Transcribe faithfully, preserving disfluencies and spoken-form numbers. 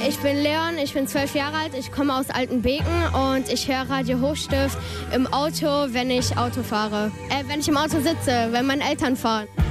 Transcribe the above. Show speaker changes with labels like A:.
A: Ich bin Leon, ich bin zwölf Jahre alt, ich komme aus Altenbeken und ich höre Radio Hochstift im Auto, wenn ich Auto fahre. Äh, wenn ich im Auto sitze, wenn meine Eltern fahren.